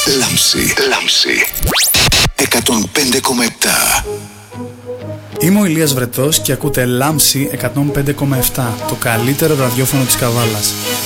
Λάμψη 105,7. Είμαι ο Ηλίας Βρετός και ακούτε Λάμψη 105,7, το καλύτερο ραδιόφωνο της Καβάλας.